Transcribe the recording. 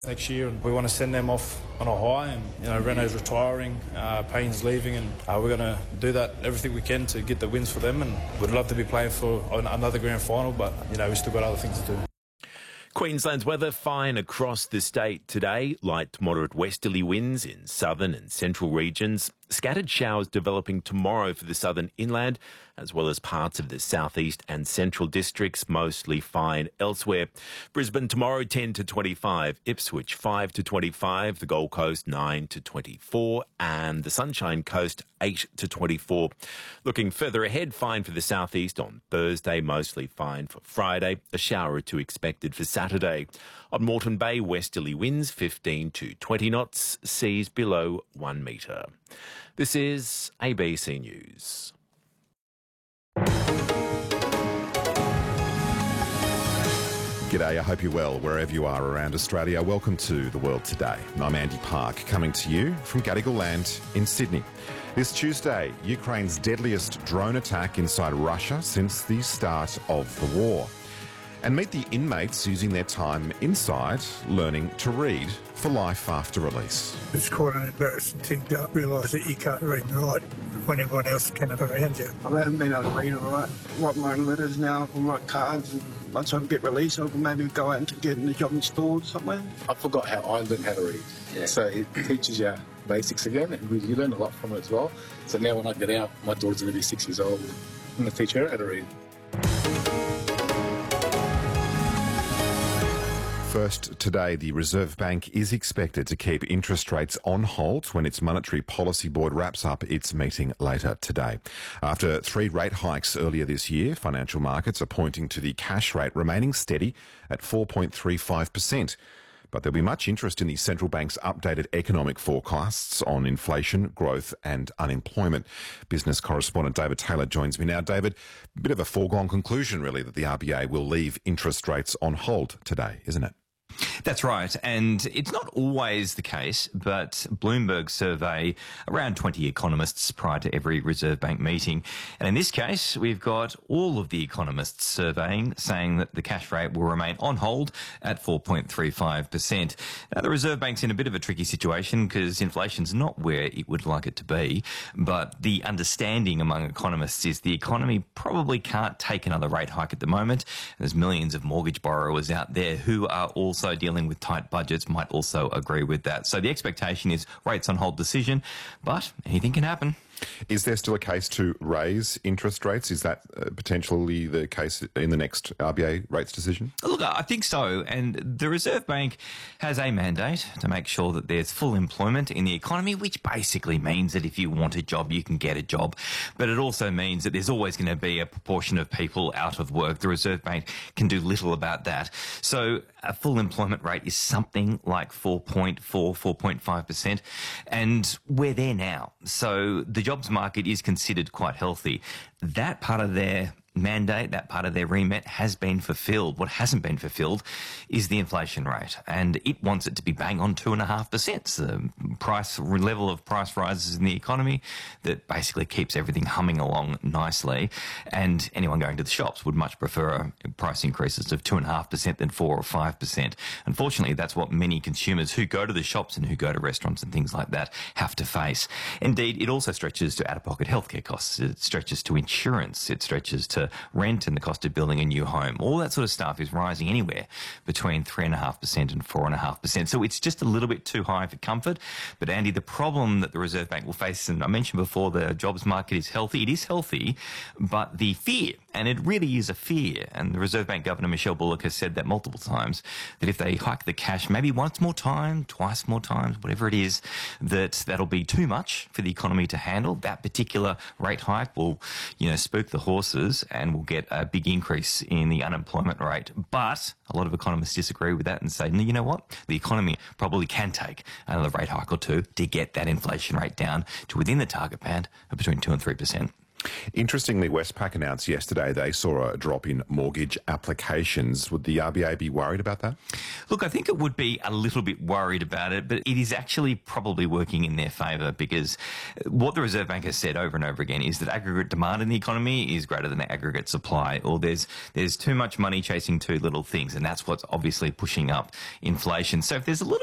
next year, and we want to send them off on a high. And Renault's retiring, Payne's leaving, and we're going to do that everything we can to get the wins for them. And we'd love to be playing for another grand final, but we've still got other things to do. Queensland's weather fine across the state today. Light to moderate westerly winds in southern and central regions. Scattered showers developing tomorrow for the southern inland, as well as parts of the southeast and central districts, mostly fine elsewhere. Brisbane tomorrow 10 to 25, Ipswich 5 to 25, the Gold Coast 9 to 24, and the Sunshine Coast 8 to 24. Looking further ahead, fine for the southeast on Thursday, mostly fine for Friday, a shower or two expected for Saturday. On Moreton Bay, westerly winds 15 to 20 knots, seas below 1 metre. This is ABC News. G'day, I hope you're well wherever you are around Australia. Welcome to The World Today. I'm Andy Park, coming to you from Gadigal Land in Sydney. This Tuesday, Ukraine's deadliest drone attack inside Russia since the start of the war. And meet the inmates using their time inside learning to read for life after release. It's quite an embarrassing thing to realise that you can't read and write when everyone else can around you. I haven't been able to read or write my own letters now, or write cards, and once I get released I can maybe go out and get a job in store somewhere. I forgot how I learned how to read. Yeah. So it teaches you basics again, and you learn a lot from it as well. So now when I get out, my daughter's going to be 6 years old. I'm going to teach her how to read. First today, the Reserve Bank is expected to keep interest rates on hold when its Monetary Policy Board wraps up its meeting later today. After 3 rate hikes earlier this year, financial markets are pointing to the cash rate remaining steady at 4.35%. But there'll be much interest in the central bank's updated economic forecasts on inflation, growth and unemployment. Business correspondent David Taylor joins me now. David, a bit of a foregone conclusion really that the RBA will leave interest rates on hold today, isn't it? That's right, and it's not always the case, but Bloomberg survey around 20 economists prior to every Reserve Bank meeting. And in this case, we've got all of the economists surveying saying that the cash rate will remain on hold at 4.35%. Now, the Reserve Bank's in a bit of a tricky situation because inflation's not where it would like it to be, but the understanding among economists is the economy probably can't take another rate hike at the moment. There's millions of mortgage borrowers out there who are also dealing with tight budgets, might also agree with that. So the expectation is rates on hold decision, but anything can happen. Is there still a case to raise interest rates? Is that potentially the case in the next RBA rates decision? Look, I think so. And the Reserve Bank has a mandate to make sure that there's full employment in the economy, which basically means that if you want a job, you can get a job. But it also means that there's always going to be a proportion of people out of work. The Reserve Bank can do little about that. So a full employment rate is something like 4.5%. And we're there now. So the jobs market is considered quite healthy. That part of their mandate, that part of their remit has been fulfilled. What hasn't been fulfilled is the inflation rate, and it wants it to be bang on 2.5%. The level of price rises in the economy that basically keeps everything humming along nicely, and anyone going to the shops would much prefer price increases of 2.5% than 4 or 5%. Unfortunately, that's what many consumers who go to the shops and who go to restaurants and things like that have to face. Indeed, it also stretches to out-of-pocket healthcare costs. It stretches to insurance. It stretches to rent and the cost of building a new home. All that sort of stuff is rising anywhere between 3.5% and 4.5%. So it's just a little bit too high for comfort. But Andy, the problem that the Reserve Bank will face, and I mentioned before, the jobs market is healthy. It is healthy, but the fear, and it really is a fear, and the Reserve Bank Governor Michelle Bullock has said that multiple times, that if they hike the cash maybe once more time, twice more times, whatever it is, that'll be too much for the economy to handle. That particular rate hike will, spook the horses and we'll get a big increase in the unemployment rate. But a lot of economists disagree with that and say, no, you know what? The economy probably can take another rate hike or two to get that inflation rate down to within the target band of between 2 and 3%. Interestingly, Westpac announced yesterday they saw a drop in mortgage applications. Would the RBA be worried about that? Look, I think it would be a little bit worried about it, but it is actually probably working in their favour, because what the Reserve Bank has said over and over again is that aggregate demand in the economy is greater than the aggregate supply, or there's too much money chasing too little things, and that's what's obviously pushing up inflation. So if there's a little